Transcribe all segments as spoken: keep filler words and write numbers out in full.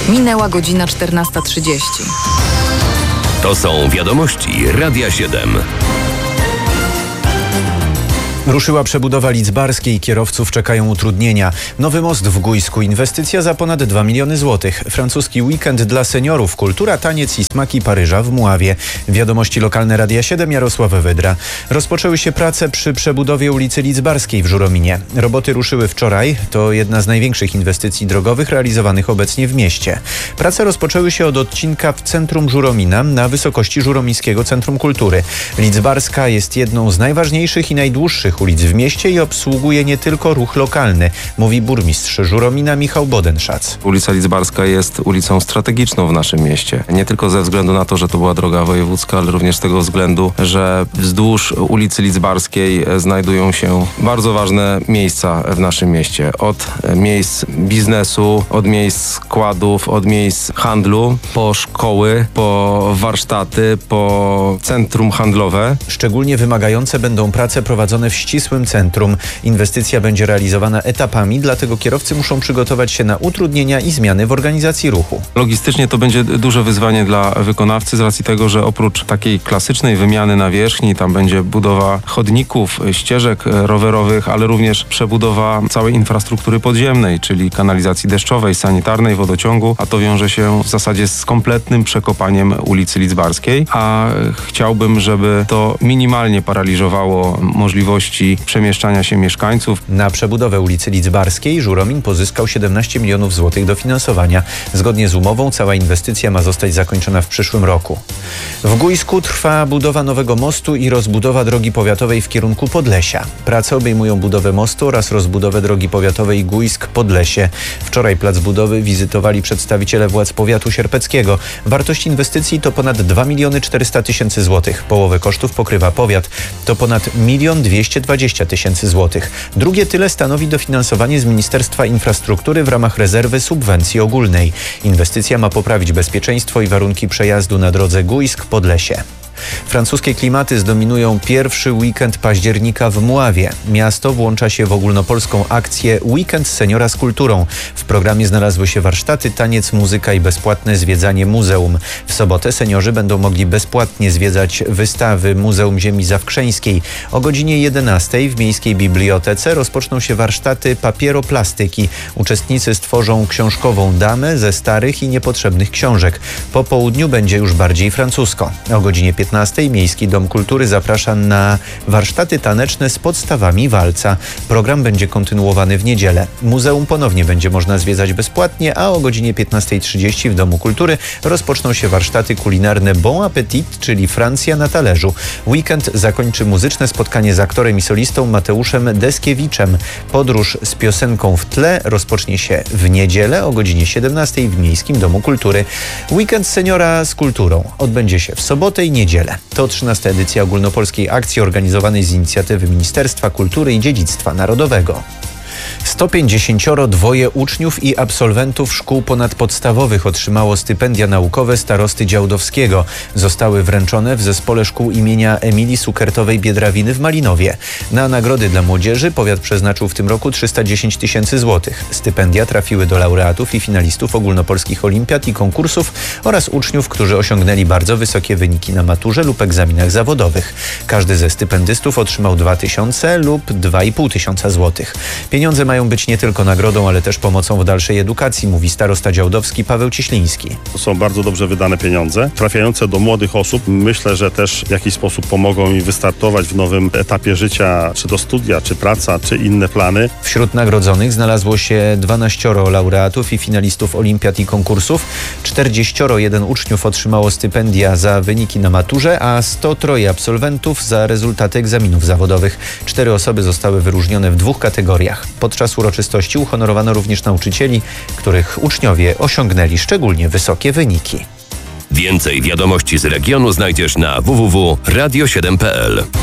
Minęła godzina czternasta trzydzieści. To są wiadomości Radia siedem. Ruszyła przebudowa Lidzbarskiej, kierowców czekają utrudnienia. Nowy most w Gujsku, inwestycja za ponad dwa miliony złotych. Francuski weekend dla seniorów, kultura, taniec i smaki Paryża w Mławie. Wiadomości lokalne Radia siedem, Jarosław Wydra. Rozpoczęły się prace przy przebudowie ulicy Lidzbarskiej w Żurominie. Roboty ruszyły wczoraj. To jedna z największych inwestycji drogowych realizowanych obecnie w mieście. Prace rozpoczęły się od odcinka w centrum Żuromina na wysokości Żuromińskiego Centrum Kultury. Lidzbarska jest jedną z najważniejszych i najdłuższych ulic w mieście i obsługuje nie tylko ruch lokalny, mówi burmistrz Żuromina Michał Bodenszac. Ulica Lidzbarska jest ulicą strategiczną w naszym mieście. Nie tylko ze względu na to, że to była droga wojewódzka, ale również z tego względu, że wzdłuż ulicy Lidzbarskiej znajdują się bardzo ważne miejsca w naszym mieście. Od miejsc biznesu, od miejsc składów, od miejsc handlu, po szkoły, po warsztaty, po centrum handlowe. Szczególnie wymagające będą prace prowadzone w ścisłym centrum. Inwestycja będzie realizowana etapami, dlatego kierowcy muszą przygotować się na utrudnienia i zmiany w organizacji ruchu. Logistycznie to będzie duże wyzwanie dla wykonawcy z racji tego, że oprócz takiej klasycznej wymiany nawierzchni, tam będzie budowa chodników, ścieżek rowerowych, ale również przebudowa całej infrastruktury podziemnej, czyli kanalizacji deszczowej, sanitarnej, wodociągu, a to wiąże się w zasadzie z kompletnym przekopaniem ulicy Lidzbarskiej, a chciałbym, żeby to minimalnie paraliżowało możliwości przemieszczania się mieszkańców. Na przebudowę ulicy Lidzbarskiej Żuromin pozyskał siedemnaście milionów złotych dofinansowania. Zgodnie z umową cała inwestycja ma zostać zakończona w przyszłym roku. W Gujsku trwa budowa nowego mostu i rozbudowa drogi powiatowej w kierunku Podlesia. Prace obejmują budowę mostu oraz rozbudowę drogi powiatowej Gujsk-Podlesie. Wczoraj plac budowy wizytowali przedstawiciele władz powiatu sierpeckiego. Wartość inwestycji to ponad dwa miliony czterysta tysięcy złotych. Połowę kosztów pokrywa powiat. To ponad milion dwieście dwadzieścia tysięcy złotych. Drugie tyle stanowi dofinansowanie z Ministerstwa Infrastruktury w ramach rezerwy subwencji ogólnej. Inwestycja ma poprawić bezpieczeństwo i warunki przejazdu na drodze Gujsk-Podlesie. Francuskie klimaty zdominują pierwszy weekend października w Mławie. Miasto włącza się w ogólnopolską akcję Weekend Seniora z kulturą. W programie znalazły się warsztaty, taniec, muzyka i bezpłatne zwiedzanie muzeum. W sobotę seniorzy będą mogli bezpłatnie zwiedzać wystawy Muzeum Ziemi Zawkrzeńskiej. O godzinie jedenastej w Miejskiej Bibliotece rozpoczną się warsztaty papieroplastyki. Uczestnicy stworzą książkową damę ze starych i niepotrzebnych książek. Po południu będzie już bardziej francusko. O godzinie piętnastej Miejski Dom Kultury zaprasza na warsztaty taneczne z podstawami walca. Program będzie kontynuowany w niedzielę. Muzeum ponownie będzie można zwiedzać bezpłatnie, a o godzinie piętnastej trzydzieści w Domu Kultury rozpoczną się warsztaty kulinarne Bon Appetit, czyli Francja na talerzu. Weekend zakończy muzyczne spotkanie z aktorem i solistą Mateuszem Deskiewiczem. Podróż z piosenką w tle rozpocznie się w niedzielę o godzinie siedemnastej w Miejskim Domu Kultury. Weekend Seniora z kulturą odbędzie się w sobotę i niedzielę. To trzynasta edycja ogólnopolskiej akcji organizowanej z inicjatywy Ministerstwa Kultury i Dziedzictwa Narodowego. sto pięćdziesiąt dwa uczniów i absolwentów szkół ponadpodstawowych otrzymało stypendia naukowe starosty Działdowskiego. Zostały wręczone w Zespole Szkół imienia Emilii Sukertowej-Biedrawiny w Malinowie. Na nagrody dla młodzieży powiat przeznaczył w tym roku trzysta dziesięć tysięcy złotych. Stypendia trafiły do laureatów i finalistów ogólnopolskich olimpiad i konkursów oraz uczniów, którzy osiągnęli bardzo wysokie wyniki na maturze lub egzaminach zawodowych. Każdy ze stypendystów otrzymał dwa tysiące lub dwa i pół tysiąca złotych. Pieniądze mają być nie tylko nagrodą, ale też pomocą w dalszej edukacji, mówi starosta działdowski Paweł Cieśliński. To są bardzo dobrze wydane pieniądze, trafiające do młodych osób. Myślę, że też w jakiś sposób pomogą im wystartować w nowym etapie życia, czy to studia, czy praca, czy inne plany. Wśród nagrodzonych znalazło się dwanaścioro laureatów i finalistów olimpiad i konkursów. czterdzieści jeden uczniów otrzymało stypendia za wyniki na maturze, a sto trzy absolwentów za rezultaty egzaminów zawodowych. Cztery osoby zostały wyróżnione w dwóch kategoriach. Podczas uroczystości uhonorowano również nauczycieli, których uczniowie osiągnęli szczególnie wysokie wyniki. Więcej wiadomości z regionu znajdziesz na w w w kropka radio siedem kropka p l.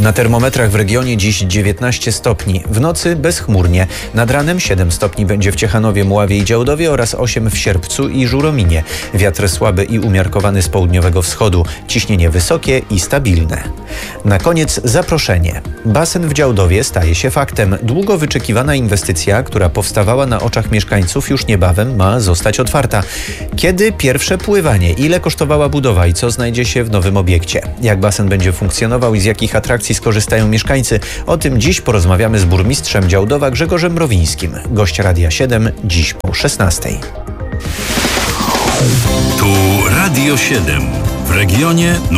Na termometrach w regionie dziś dziewiętnaście stopni. W nocy bezchmurnie. Nad ranem siedem stopni będzie w Ciechanowie, Mławie i Działdowie oraz osiem w Sierpcu i Żurominie. Wiatr słaby i umiarkowany z południowego wschodu. Ciśnienie wysokie i stabilne. Na koniec zaproszenie. Basen w Działdowie staje się faktem. Długo wyczekiwana inwestycja, która powstawała na oczach mieszkańców, już niebawem ma zostać otwarta. Kiedy pierwsze pływanie? Ile kosztowała budowa i co znajdzie się w nowym obiekcie? Jak basen będzie funkcjonował i z jakich atrakcji skorzystają mieszkańcy? O tym dziś porozmawiamy z burmistrzem Działdowa Grzegorzem Mrowińskim. Gość Radia siedem dziś po szesnastej. Tu Radio siedem w regionie